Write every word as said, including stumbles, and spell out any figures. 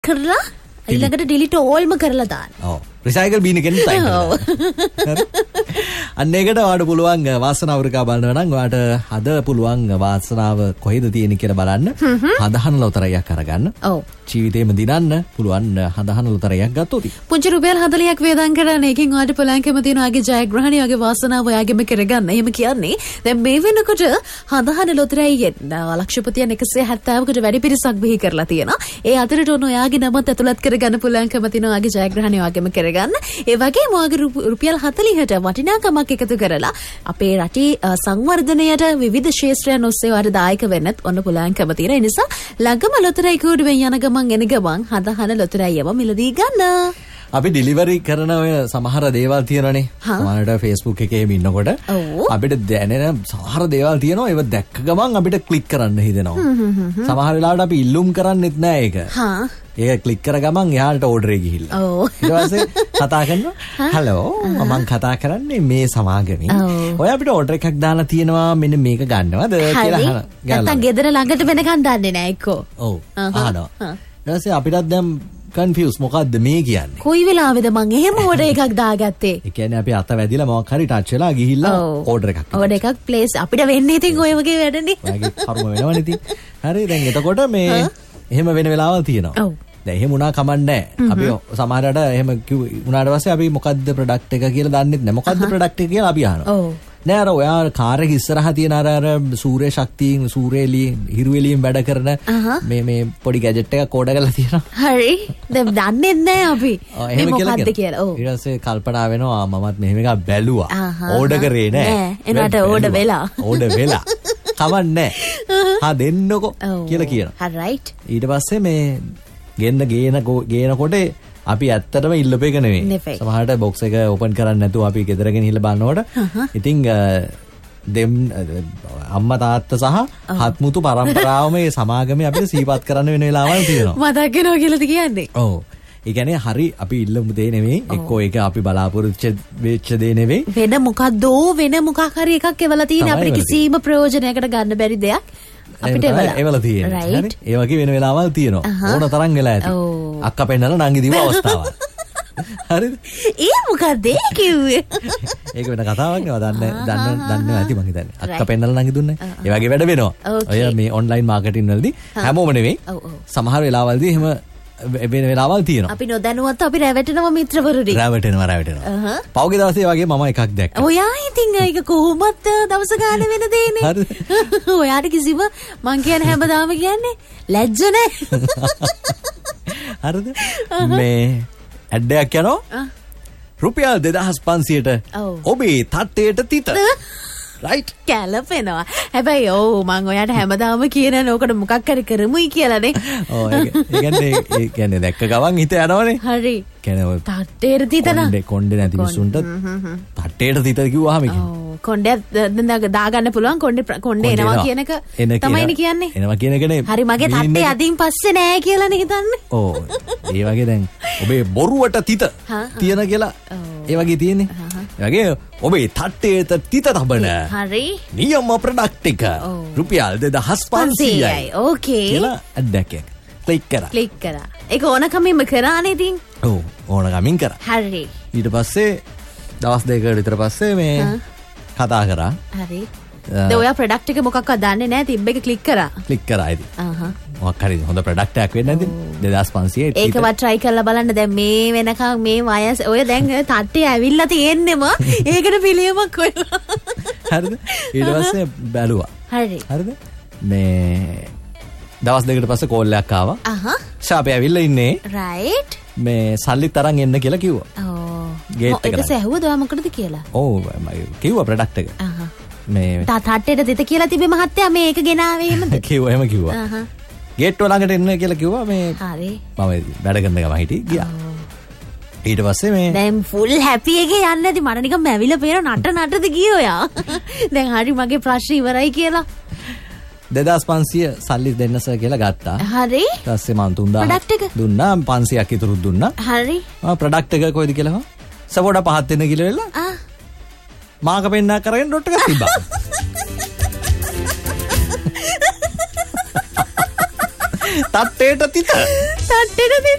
කරලා ඊළඟට delete all ම කරලා දාන්න. ඔව්. රිසයිකල් බීන එකෙන් තයි කරලා. අන්න ඒකට ඔයාලට පුළුවන් වාසනාව වෘකා බලනවා නම් ඔයාලට අද පුළුවන් වාසනාව කොහෙද තියෙන්නේ කියලා බලන්න. හඳහන ලොතරැයියක් අරගන්න. ඔව්. ජීවිතේම දිනන්න පුළුවන් හඳහන ලොතරැයියක් ගත්තොත්. පුංචි රුපියල් හතලිහක් වේදම් කරන එකෙන් ඔයාලට පුළුවන්කම තියෙනවා ඔයාගේ ජයග්‍රහණය ඔයාගේ වාසනාව ඔයාගෙම කරගන්න. එහෙම කියන්නේ දැන් මේ වෙනකොට හඳහන ලොතරැයියෙන් ලක්ෂපතියන් එකසිය හැත්තෑවකට වැඩි පිරිසක් බිහි කරලා තියෙනවා. ඒ අතරට ඔන්න ඔයාගේ නමත් ඇතුළත් කරගන්න පුළුවන්කම තියෙනවා ඔයාගේ ජයග්‍රහණය ඔයාගෙම කරගන්න. ඒ වගේම ඔයාගේ රුපියල් හතලිහට වටිනාකමක් එකතු කරලා අපේ රටේ සංවර්ධනයට විවිධ ක්ෂේත්‍රයන් ඔස්සේ ඔයාලට දායක වෙන්නත් ඔන්න පුළුවන්කම තියෙන. ඒ නිසා ළඟම ලොතරැයි කූඩුවෙන් යන ගමන් එන ගමන් හඳහන ලොතරැයියම මිලදී ගන්න. අපි ඩිලිවරි කරන ඔය සමහර දේවල් තියෙනනේ. සමහරට Facebook එකේ ඉන්නකොට අපිට දැනෙන සමහර දේවල් තියෙනවා. ඒව දැක්ක ගමන් අපිට ක්ලික් කරන්න හිතෙනවා. සමහර වෙලාවට අපි ඉල්ලුම් කරන්නෙත් නෑ ඒක. හා ඒක ක්ලික් කර ගමන් එහාට ඕඩරේ ගිහිල්ලා. ඔව්. ඊට පස්සේ කතා කරනවා. හලෝ මම කතා කරන්නේ මේ සමාගමේ. ඔය අපිට ඕඩර් එකක් දාලා තියෙනවා මෙන්න මේක ගන්නවද කියලා අහනවා. නැත්තම් ගෙදර ළඟට වෙනකන් දන්නේ නෑ එක්කෝ. ඔව්. අහනවා. ඊට පස්සේ අපිටත් දැන් කන්ෆියුස් මොකද්ද මේ කියන්නේ? කොයි වෙලාවෙද මං එහෙම ඕඩර් එකක් දාගත්තේ? ඒ කියන්නේ අපි අත වැදිලා මොකක් හරි ටච් වෙලා ගිහිල්ලා ඕඩර් එකක්. ඕඩර් එකක් ප්ලේස් අපිට වෙන්නේ ඉතින් ඔය වගේ වැඩනේ. ඔයගේ කර්ම වෙනවනේ ඉතින්. හරි දැන් එතකොට මේ එහෙම වෙන වෙලාවල් තියෙනවා. ඔව්. දැන් එහෙම උනා කමන්නේ නැහැ. අපි සමහරකට එහෙම උනාට පස්සේ අපි මොකද්ද ප්‍රොඩක්ට් එක කියලා දන්නෙත් නැහැ. මොකද්ද ප්‍රොඩක්ට් එක කියලා අපි අහනවා. ඔව්. නෑ අර ඔයා කාර් එක ඉස්සරහා තියෙන අර අර සූර්ය ශක්තියෙන් සූර්යලියෙන් හිරුවෙලියෙන් වැඩ කරන මේ මේ පොඩි ගැජට් එකක් ඕඩර් කරලා තියෙනවා. හරි. දැන් දන්නේ නැහැ අපි. මේ මොකද්ද කියලා. ඔව්. ඊට පස්සේ කල්පනා වෙනවා මමත් මෙහෙම එකක් බැලුවා. ඕඩර් කරේ නෑ. එනට ඕඩර් වෙලා. ඕඩර් වෙලා. කමන්නේ නෑ. හා දෙන්නකෝ කියලා කියනවා. හරි රයිට්. ඊට පස්සේ මේ ගෙන්න ගේන ගේනකොට අපි ඇත්තටම ඉල්ලපු එක නෙවෙයි. සමහරට බොක්ස් එක ඕපන් කරන්නේ නැතුව අපි ගෙදරගෙන ඉහළ බලනකොට ඉතින් දෙම් අම්මා තාත්තා සහ හත්මුතු පරම්පරාව මේ සමාගමේ අපිට සිහිපත් කරන්න වෙන වෙලාවල් තියෙනවා. මතක් වෙනවා කියලාද කියන්නේ? ඔව්. ඒ කියන්නේ හරි අපි ඉල්ලමු දේ නෙවෙයි එක්කෝ ඒක අපි බලාපොරොත්තු වෙච්ච දේ නෙවෙයි. වෙන මොකද්ද වෙන මොකක් හරි එකක් එවලා තියෙන අපිට කිසිම ප්‍රයෝජනයකට ගන්න බැරි දෙයක්. අපිට ඒවල තියෙනවා. හරි. ඒ වගේ වෙන වෙලාවල් තියෙනවා. ඕන තරම් වෙලා ඇති. අක්කා පෙන්නලා නංගි දීව අවස්ථාවක්. හරිද? ඒ මොකද ඒ කිව්වේ? ඒක වෙන කතාවක් නේ. දන්නේ දන්න දන්නේ නැති මං හිතන්නේ. අක්කා පෙන්නලා නංගි දුන්නේ. ඒ වගේ වැඩ වෙනවා. ඔය මේ ඔන්ලයින් මාකටිං වලදී හැමෝම නෙවෙයි. සමහර වෙලාවල්දී එහෙම වෙන වෙලාවල් තියෙනවා. අපි නොදැනුවත් අපි රැවටෙනවා මිත්‍රවරුනි. රැවටෙනවා රැවටෙනවා. පෞගේ දවසේ වගේ මම එකක් දැක්කා. ඔයා ඉතින් ඒක කොහොමද දවස ගානේ වෙන දෙන්නේ? හරිද? ඔයාට කිසිම මං කියන්නේ හැමදාම කියන්නේ ලැජ්ජ නැහැ. හරිද? මේ ඇඩ්ඩයක් යනවා. රුපියල් දෙදහස් පන්සියයට ඔබේ තට්ටේට තිත. රයිට් කැලපෙනවා. හැබැයි ඔව් මං ඔයාට හැමදාම කියන නෝකට මොකක් හරි කරමුයි කියලානේ. ඔව් ඒ කියන්නේ ඒ කියන්නේ දැක්ක ගමන් හිත යනවනේ. හරි. කියන්නේ ඔය තට්ටේට තිතන. කොණ්ඩේ කොණ්ඩේ නැති මිනිසුන්ට තට්ටේට තිත කිව්වහම ඔව් කොණ්ඩේ දාගන්න පුළුවන් කොණ්ඩේ කොණ්ඩේ එනවා කියන එක තමයිනේ කියන්නේ. එනවා කියන එකනේ. හරි මගේ තට්ටේ අදින් පස්සේ නෑ කියලානේ හිතන්නේ. ඔව් ඒ වගේ දැන් ඔබේ බොරුවට තිත තියන කියලා ඒ වගේ තියෙන්නේ. ඒ වගේ ඔබේ තට්ටේට තිත තබන හරි නියම ප්‍රොඩක්ට් එක රුපියල් දෙදහස් පන්සීයයි. ඕකේ කියලා ඇඩ්ඩක් එක ක්ලික් කරා. ක්ලික් කරා. ඒක ඕනකමින්ම කරානේ ඉතින්. ඔව් ඕනකමින් කරා. හරි. ඊට පස්සේ දවස් දෙකකට විතර පස්සේ මේ කතා කරා. හරි. දැන් ඔයා ප්‍රොඩක්ට් එක මොකක්වත් දන්නේ නැහැ තිබ්බ එක ක්ලික් කරා. ක්ලික් කරා ඉතින්. අහහ. මොකක් හරි හොඳ ප්‍රොඩක්ට් එකක් වෙන්නේ නැතිද? දෙදහස් පන්සීයයි. ඒකවත් try කරලා බලන්න දැන් මේ වෙනකන් මේ වයස ඔය දැන් තට්ටේ ඇවිල්ලා තියෙන්නෙම ඒකට පිළියමක් හොයලා. හරිද? ඊට පස්සේ බැලුවා. හරි. හරිද? මේ දවස් දෙකකට පස්සේ කෝල් එකක් ආවා. අහහ. ෂාපේ ඇවිල්ලා ඉන්නේ. රයිට්. මේ සල්ලිත් අරන් එන්න කියලා කිව්වා. ඕ. ගේට් එකට. ඒක සැහුවද ඔයා මොකටද කියලා? ඔව් මම කිව්වා ප්‍රොඩක්ට් එක. අහහ. මේ තාත්තට තිත කියලා තිබේ මහත්තයා මේක ගෙනාවේ එහෙමද? කිව්වා එහෙම කිව්වා. අහහ. ගේට් ළඟට එන්න කියලා කිව්වා මේ. හරි. මම වැඩ කරන ගම හිටියේ ගියා. ඊට පස්සේ මේ දැන් ෆුල් හැපි එකේ යන්නේ නැති මට නිකන් මැවිලා පේන නට නටද ගියේ ඔයා. දැන් හරි මගේ ප්‍රශ්න ඉවරයි කියලා. දෙදහස් පන්සීය සල්ලි දෙන්නස කියලා ගත්තා. හරි. ඊට පස්සේ මම තුන්දාස් ප්‍රොඩක්ට් එක දුන්නා පන්සීයක් ඉතුරු දුන්නා. හරි. මම ප්‍රොඩක්ට් එක කොයිද කියලා හා සපෝඩා පහත් වෙන කිලෝ වෙලා. ආ. මාක පෙන්නා කරගෙන ඩොට් එකක් තිබ්බා. තට්ටේට තිත. තට්ටේට